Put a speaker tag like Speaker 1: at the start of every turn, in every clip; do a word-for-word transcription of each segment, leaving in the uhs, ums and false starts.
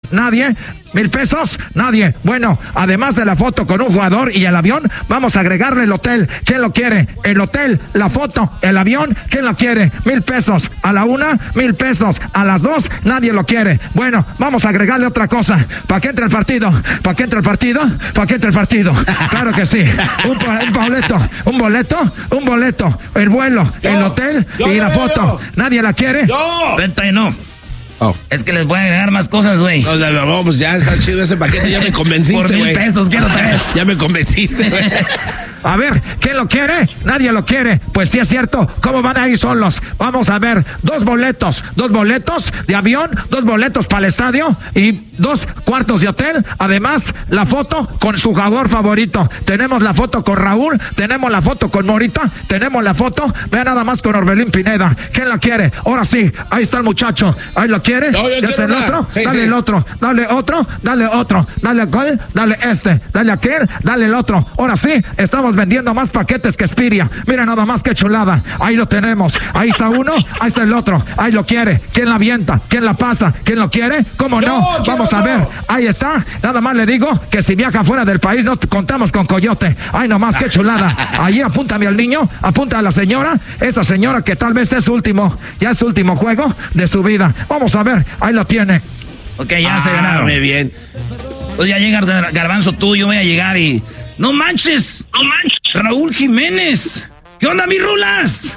Speaker 1: nadie. ¿Mil pesos? Nadie. Bueno, además de la foto con un jugador y el avión, vamos a agregarle el hotel. ¿Quién lo quiere? El hotel, la foto, el avión. ¿Quién lo quiere? Mil pesos a la una, mil pesos a las dos. Nadie lo quiere. Bueno, vamos a agregarle otra cosa. ¿Para qué entra el partido? ¿Para qué entra el partido? ¿Para qué entra el partido? Claro que sí. Un, un boleto, un boleto, un boleto. El vuelo, yo, el hotel yo, y yo, la foto. Yo. ¿Nadie la quiere?
Speaker 2: Yo.
Speaker 3: Venta y no. Oh. Es que les voy a agregar más cosas, güey.
Speaker 2: No, no, no, pues ya está chido ese paquete, ya me convenciste,
Speaker 3: Por mil
Speaker 2: wey.
Speaker 3: pesos, ¿qué no traes?
Speaker 2: Ya me convenciste, güey.
Speaker 1: A ver, ¿quién lo quiere? Nadie lo quiere. Pues sí es cierto. ¿Cómo van a ir solos? Vamos a ver, dos boletos, dos boletos de avión, dos boletos para el estadio y dos cuartos de hotel. Además, la foto con su jugador favorito. Tenemos la foto con Raúl, tenemos la foto con Morita, tenemos la foto, vea nada más con Orbelín Pineda. ¿Quién la quiere? Ahora sí, ahí está el muchacho. ¿Ahí lo quiere?
Speaker 2: No, yo quiero
Speaker 1: el otro?
Speaker 2: Sí,
Speaker 1: dale
Speaker 2: sí.
Speaker 1: el otro, dale otro, dale otro, dale aquel, dale este, dale aquel, dale el otro. Ahora sí, estamos vendiendo más paquetes que Expedia. Mira nada más que chulada. Ahí lo tenemos. Ahí está uno, ahí está el otro. Ahí lo quiere. ¿Quién la avienta? ¿Quién la pasa? ¿Quién lo quiere? ¿Cómo no?
Speaker 2: no
Speaker 1: Vamos a
Speaker 2: no.
Speaker 1: ver. Ahí está. Nada más le digo que si viaja fuera del país no contamos con coyote. Ay, nomás que chulada. Ahí apúntame al niño, apunta a la señora. Esa señora que tal vez es su último, ya es su último juego de su vida. Vamos a ver. Ahí lo tiene.
Speaker 3: Ok, ya
Speaker 2: ah,
Speaker 3: se ganaron.
Speaker 2: Muy bien.
Speaker 3: Pues ya llega Garbanzo tú, yo voy a llegar y... ¡No manches! ¡No manches! Raúl Jiménez. ¿Qué onda, mis rulas?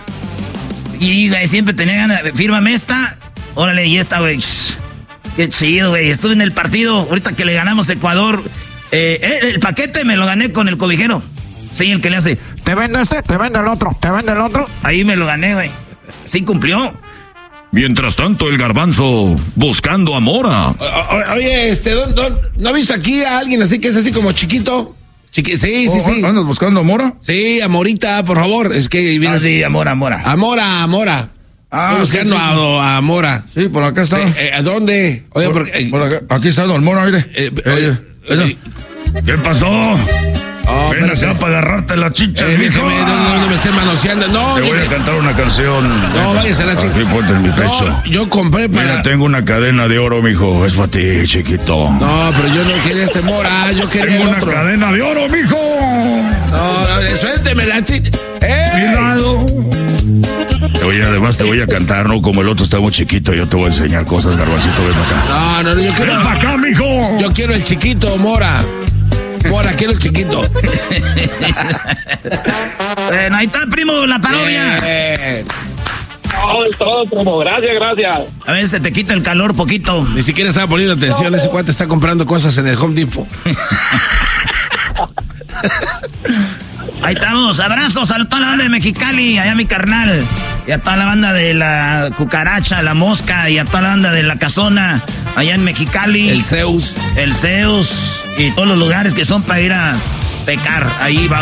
Speaker 3: Y güey, siempre tenía ganas. Fírmame esta. Órale, y esta, güey. Qué chido, güey. Estuve en el partido ahorita que le ganamos a Ecuador. Eh, eh, el paquete me lo gané con el cobijero. Sí, el que le hace.
Speaker 1: Te vende este, te vende el otro, te vende el otro.
Speaker 3: Ahí me lo gané, güey. Sí cumplió.
Speaker 4: Mientras tanto, el Garbanzo buscando a Mora.
Speaker 2: O, o, oye, este, ¿no, no, ¿no has visto aquí a alguien así que es así como chiquito? Chiqui, sí, sí, sí.
Speaker 4: ¿Andas buscando a Mora?
Speaker 2: Sí, a Morita, por favor. Es que viene.
Speaker 3: Ah, sí, Amora, Amora.
Speaker 2: A Mora, a Mora.
Speaker 4: Ah,
Speaker 2: Estoy buscando
Speaker 4: sí, sí, sí.
Speaker 2: A, a Mora.
Speaker 4: Sí, por acá está.
Speaker 2: Eh, eh, ¿A dónde? Oye,
Speaker 4: por,
Speaker 2: porque, eh,
Speaker 4: por acá. Aquí está Don Mora, mire.
Speaker 2: Eh,
Speaker 4: Eh,
Speaker 2: oye,
Speaker 4: eh, ¿Qué pasó?
Speaker 2: Oh,
Speaker 4: Ven acá para agarrarte las chichas,
Speaker 2: eh,
Speaker 4: mijo.
Speaker 2: déjame, no, no, no me esté manoseando. No,
Speaker 4: Te
Speaker 2: yo
Speaker 4: voy
Speaker 2: que-
Speaker 4: a cantar una canción.
Speaker 2: No, váyase a la chica.
Speaker 4: Aquí ponte en mi pecho.
Speaker 2: No, yo compré para.
Speaker 4: Mira, tengo una cadena de oro, mijo. Es para ti, chiquito.
Speaker 2: No, pero yo no quería este Mora, yo quería
Speaker 4: Tengo
Speaker 2: el
Speaker 4: una
Speaker 2: otro.
Speaker 4: cadena de oro, mijo.
Speaker 2: No, no, suélteme la chicha. ¡Eh!
Speaker 4: Cuidado. Oye, además te voy a cantar, ¿no? Como el otro está muy chiquito, yo te voy a enseñar cosas, Garbancito, ven para acá.
Speaker 2: No, no, no, yo
Speaker 4: Ven
Speaker 2: quiero.
Speaker 4: para acá, mijo.
Speaker 2: Yo quiero el chiquito, Mora. Mora, quiero el chiquito.
Speaker 3: Bueno, ahí está, primo, la parodia.
Speaker 2: Eh,
Speaker 5: No, es todo, primo. Gracias, gracias.
Speaker 3: A ver, se te quita el calor poquito.
Speaker 2: Ni siquiera estaba poniendo atención. Ese cuate está comprando cosas en el Home Depot.
Speaker 3: Ahí estamos, abrazos a toda la banda de Mexicali, allá mi carnal. Y a toda la banda de la Cucaracha, la Mosca, y a toda la banda de la Casona, allá en Mexicali.
Speaker 2: El Zeus.
Speaker 3: El Zeus, y todos los lugares que son para ir a pecar. Ahí va.